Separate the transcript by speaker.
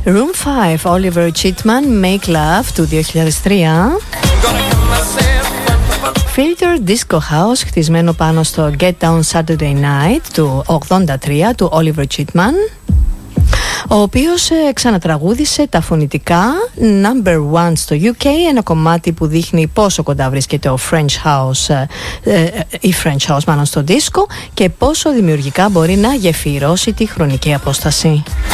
Speaker 1: Room 5, Oliver Chitman, Make Love του 2003. Filter Disco House, χτισμένο πάνω στο Get Down Saturday Night του 83 του Oliver Chitman, ο οποίος ξανατραγούδισε τα φωνητικά number one στο UK, ένα κομμάτι που δείχνει πόσο κοντά βρίσκεται ο French House, η French House μάλλον στο disco, και πόσο δημιουργικά μπορεί να γεφυρώσει τη χρονική απόσταση.